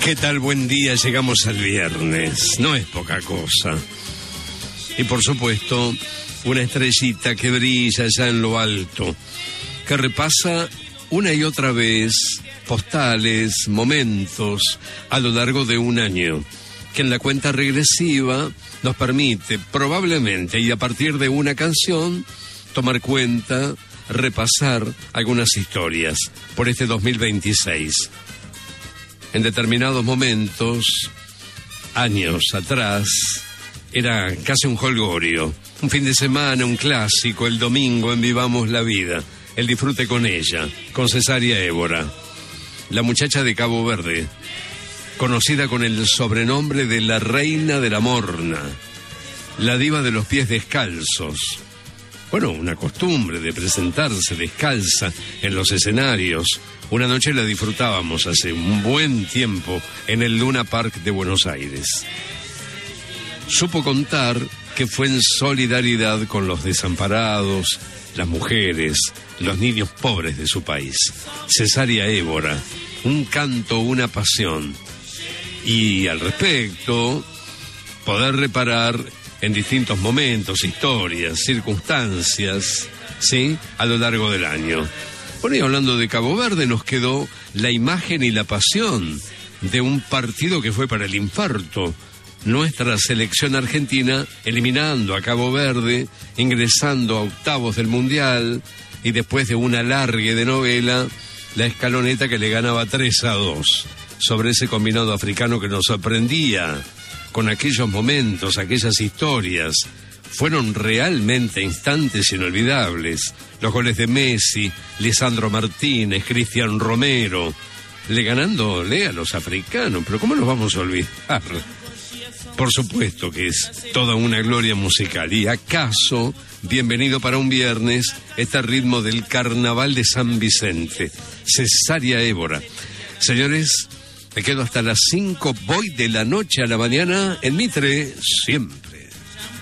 ¿Qué tal? Buen día, llegamos al viernes. No es poca cosa. Y por supuesto, una estrellita que brilla ya en lo alto, que repasa una y otra vez postales, momentos a lo largo de un año, que en la cuenta regresiva nos permite probablemente, y a partir de una canción, tomar cuenta, repasar algunas historias por este 2026. En determinados momentos, años atrás, era casi un jolgorio. Un fin de semana, un clásico, el domingo en Vivamos la Vida. El disfrute con ella, con Cesaria Évora. La muchacha de Cabo Verde, conocida con el sobrenombre de la Reina de la Morna. La diva de los pies descalzos. Bueno, una costumbre de presentarse descalza en los escenarios. Una noche la disfrutábamos hace un buen tiempo en el Luna Park de Buenos Aires. Supo contar que fue en solidaridad con los desamparados, las mujeres, los niños pobres de su país. Cesaria Évora, un canto, una pasión. Y al respecto, poder reparar en distintos momentos, historias, circunstancias, ¿sí?, a lo largo del año. Bueno, y hablando de Cabo Verde, nos quedó la imagen y la pasión de un partido que fue para el infarto. Nuestra selección argentina eliminando a Cabo Verde, ingresando a octavos del Mundial, y después de una alargue de novela, la escaloneta que le ganaba 3-2 sobre ese combinado africano que nos sorprendía con aquellos momentos, aquellas historias. Fueron realmente instantes inolvidables. Los goles de Messi, Lisandro Martínez, Cristian Romero, ganándole a los africanos. Pero ¿cómo nos vamos a olvidar? Por supuesto que es toda una gloria musical. Y acaso, bienvenido para un viernes, este ritmo del Carnaval de San Vicente. Cesaria Évora. Señores, me quedo hasta las 5, voy de la noche a la mañana en Mitre, siempre.